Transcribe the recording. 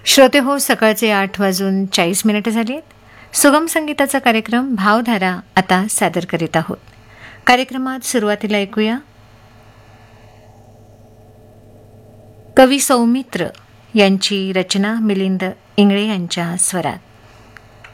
श्रोते हो, सकाळचे 8:40 झाली आहेत. सुगम संगीताचा कार्यक्रम भावधारा आता सादर करीत आहोत. कार्यक्रमात सुरुवातीला ऐकूया कवी सौमित्र यांची रचना मिलिंद इंगळे यांच्या स्वरात.